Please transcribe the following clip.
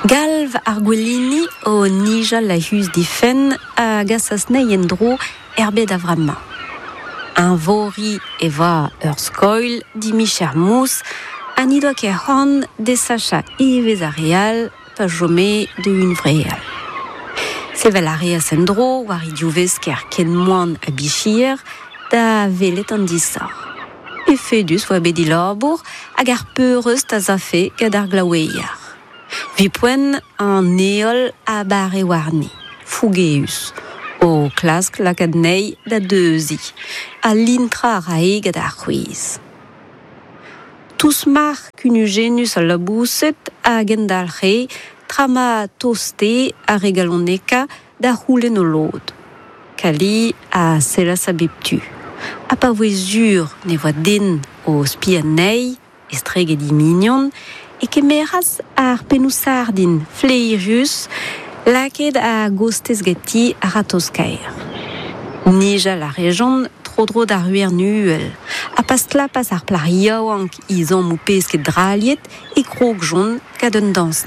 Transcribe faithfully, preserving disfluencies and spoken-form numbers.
Galv ar gwellini o nijal la hus difen a gasas neiendro erbet avrama. Un vori eva ur skoil di micher mous anido ket c'hant de sacha ivez a real pa jome de un vreal. Sevel a reas en dro war i diovez ker ken moan a bichir da velet an disar. E fedus oa bet i labour hag ar peurez ta zafe gad ar glaoueier. Vipoen an neol a bare warni, fougeus, o klask lakad nei da deuzi, a lintra rae gad ar c'houiz. Tous mar kunugenus a labouset a gendalre, trama toste a regaloneka da roulen o lod. Kali a selas a beptu. A pa voezur ne voa den o spian nei, estreget i mignon, e kemeras ar penusardin fleirius laket a gostez geti a ratoskaer. Nija la rejon tro-dro da ruer nuel, a pastla pas ar plar yaouank izan moupez ket draliet e krog jon kad un dans